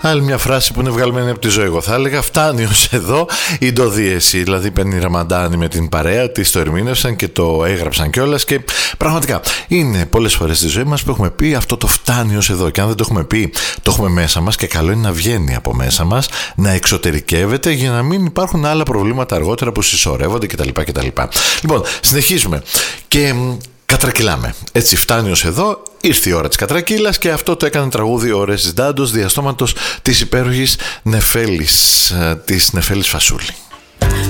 Άλλη μια φράση που είναι βγαλμένη από τη ζωή, εγώ θα έλεγα. Φτάνει ως εδώ η ντοδίεση. Δηλαδή, παίρνει Ραμαντάνη με την παρέα της, το ερμήνευσαν και το έγραψαν κιόλας. Και πραγματικά είναι πολλές φορές στη ζωή μας που έχουμε πει αυτό το φτάνει ως εδώ. Και αν δεν το έχουμε πει, το έχουμε μέσα μας και καλό είναι να βγαίνει από μέσα μας, να εξωτερικεύεται για να μην υπάρχουν άλλα προβλήματα αργότερα που συσσωρεύονται κτλ. Λοιπόν, συνεχίζουμε. Και κατρακυλάμε. Έτσι, φτάνει ως εδώ, ήρθε η ώρα της κατρακύλας και αυτό το έκανε τραγούδι ο Ρέζης Ντάντος, διαστόματος της υπέροχης Νεφέλης, της Νεφέλης Φασούλη.